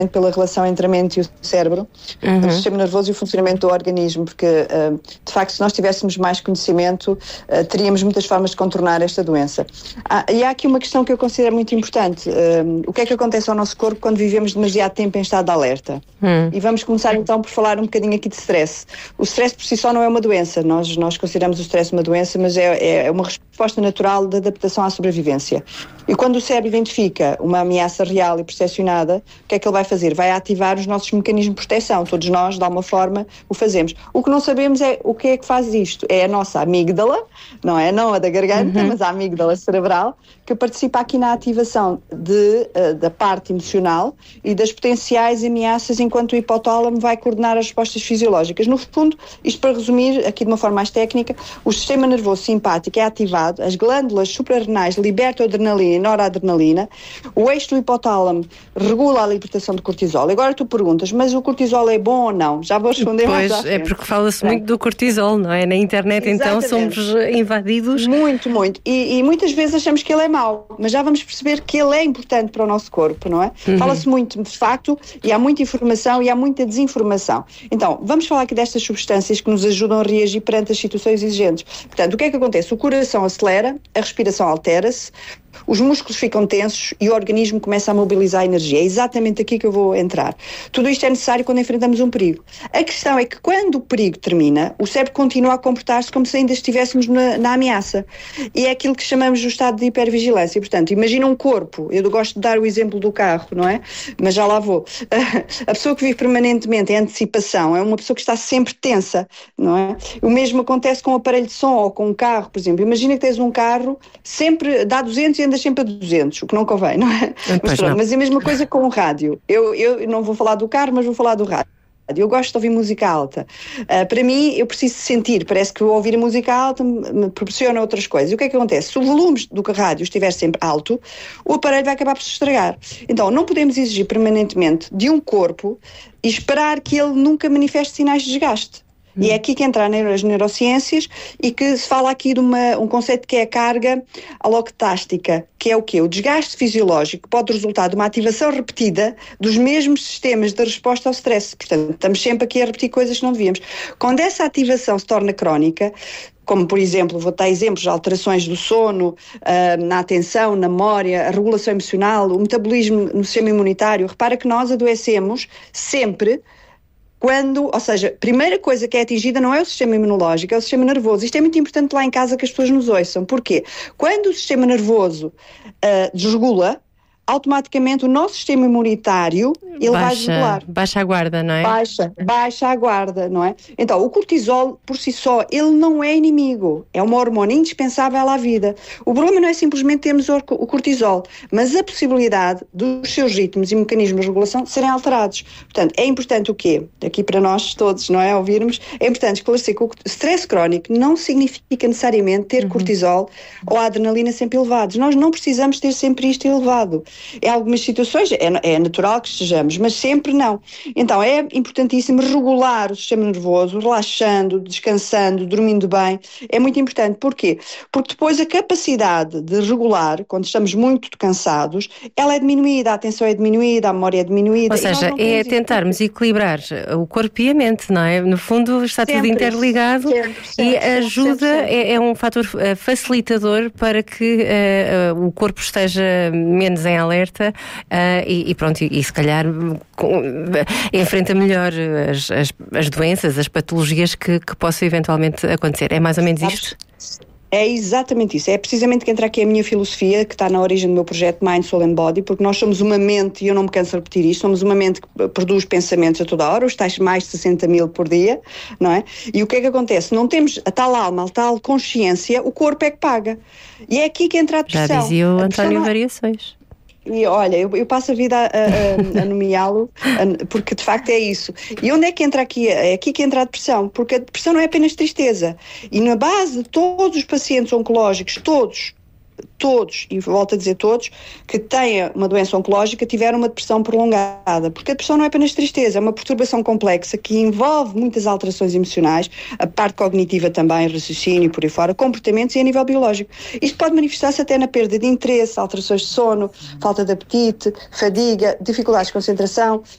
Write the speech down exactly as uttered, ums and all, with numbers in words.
pela relação entre a mente e o cérebro, uhum. o sistema nervoso e o funcionamento do organismo, porque uh, de facto se nós tivéssemos mais conhecimento uh, teríamos muitas formas de contornar esta doença. Ah, e há aqui uma questão que eu considero muito importante, uh, o que é que acontece ao nosso corpo quando vivemos demasiado tempo em estado de alerta? Uhum. E vamos começar então por falar um bocadinho aqui de stress. O stress por si só não é uma doença, nós, nós consideramos o stress uma doença, mas é, é uma resposta natural de adaptação à sobrevivência. E quando o cérebro identifica uma ameaça real e percepcionada, o que é que ele vai fazer? Vai ativar os nossos mecanismos de proteção. Todos nós, de alguma forma, o fazemos. O que não sabemos é o que é que faz isto. É a nossa amígdala, não é? Não a da garganta, uhum. mas a amígdala cerebral, que participa aqui na ativação de, uh, da parte emocional e das potenciais ameaças, enquanto o hipotálamo vai coordenar as respostas fisiológicas. No fundo, isto para resumir, aqui de uma forma mais técnica, o sistema nervoso simpático é ativado, as glândulas suprarrenais libertam adrenalina e noradrenalina, o eixo do hipotálamo regula a libertação de cortisol. Agora tu perguntas, mas o cortisol é bom ou não? Já vou responder pois, mais à frente. É porque fala-se muito do cortisol, não é? Na internet, exatamente. Então somos invadidos. Muito, muito. E, e muitas vezes achamos que ele é mau, mas já vamos perceber que ele é importante para o nosso corpo, não é? Uhum. Fala-se muito, de facto, e há muita informação e há muita desinformação. Então, vamos falar aqui destas substâncias que nos ajudam a reagir perante as situações exigentes. Portanto, o que é que acontece? O coração acelera, a respiração altera-se, os músculos ficam tensos e o organismo começa a mobilizar a energia. É exatamente aqui que eu vou entrar. Tudo isto é necessário quando enfrentamos um perigo. A questão é que quando o perigo termina, o cérebro continua a comportar-se como se ainda estivéssemos na, na ameaça. E é aquilo que chamamos do estado de hipervigilância. Portanto, imagina um corpo, eu gosto de dar o exemplo do carro, não é? Mas já lá vou. A pessoa que vive permanentemente em antecipação é uma pessoa que está sempre tensa, não é? O mesmo acontece com um aparelho de som ou com um carro, por exemplo. Imagina que tens um carro, sempre dá duzentos e andas sempre a duzentos, o que não convém, não é? Mas, pronto, mas é a mesma coisa com o rádio. Eu, eu não vou falar do carro, mas vou falar do rádio. Eu gosto de ouvir música alta. Uh, para mim, eu preciso sentir. Parece que ouvir a música alta me, me proporciona outras coisas. E o que é que acontece? Se o volume do rádio estiver sempre alto, o aparelho vai acabar por se estragar. Então, não podemos exigir permanentemente de um corpo e esperar que ele nunca manifeste sinais de desgaste. E é aqui que entra as neurociências e que se fala aqui de uma, um conceito que é a carga aloctástica, que é o quê? O desgaste fisiológico pode resultar de uma ativação repetida dos mesmos sistemas de resposta ao stress. Portanto, estamos sempre aqui a repetir coisas que não devíamos. Quando essa ativação se torna crónica, como por exemplo, vou dar exemplos de alterações do sono, uh, na atenção, na memória, a regulação emocional, o metabolismo no sistema imunitário, repara que nós adoecemos sempre quando, ou seja, a primeira coisa que é atingida não é o sistema imunológico, é o sistema nervoso. Isto é muito importante lá em casa que as pessoas nos ouçam. Porquê? Quando o sistema nervoso uh, desregula, automaticamente o nosso sistema imunitário ele baixa, vai desregular. Baixa a guarda, não é? Baixa, baixa a guarda, não é? Então, o cortisol, por si só, ele não é inimigo. É uma hormona indispensável à vida. O problema não é simplesmente termos o cortisol, mas a possibilidade dos seus ritmos e mecanismos de regulação serem alterados. Portanto, é importante o quê? Aqui para nós todos, não é? Ouvirmos, é importante esclarecer que o stress crónico não significa necessariamente ter uhum. cortisol ou a adrenalina sempre elevados. Nós não precisamos ter sempre isto elevado. Em algumas situações é, é natural que estejamos, mas sempre não. Então é importantíssimo regular o sistema nervoso, relaxando, descansando, dormindo bem. É muito importante. Porquê? Porque depois a capacidade de regular, quando estamos muito cansados, ela é diminuída, a atenção é diminuída, a memória é diminuída. Ou seja, é tentarmos isso. equilibrar o corpo e a mente, não é? No fundo está sempre, tudo interligado sempre, sempre, e ajuda, sempre, sempre. É, é um fator facilitador para que uh, uh, o corpo esteja menos em alerta uh, e, e pronto, e, e se calhar com, enfrenta melhor as, as, as doenças, as patologias que, que possam eventualmente acontecer. É mais ou menos isto? É exatamente isso. É precisamente que entra aqui a minha filosofia, que está na origem do meu projeto Mind, Soul and Body, porque nós somos uma mente, e eu não me canso de repetir isto, somos uma mente que produz pensamentos a toda hora, os tais mais de sessenta mil por dia, não é? E o que é que acontece? Não temos a tal alma, a tal consciência, o corpo é que paga. E é aqui que entra a depressão. Já dizia o António Variações. E olha, eu, eu passo a vida a, a, a nomeá-lo, a, porque de facto é isso. E onde é que entra aqui? É aqui que entra a depressão, porque a depressão não é apenas tristeza. E na base de todos os pacientes oncológicos, todos, todos, e volto a dizer todos, que têm uma doença oncológica tiveram uma depressão prolongada, porque a depressão não é apenas tristeza, é uma perturbação complexa que envolve muitas alterações emocionais, a parte cognitiva também, raciocínio, por aí fora, comportamentos e a nível biológico. Isto pode manifestar-se até na perda de interesse, alterações de sono, falta de apetite, fadiga, dificuldades de concentração,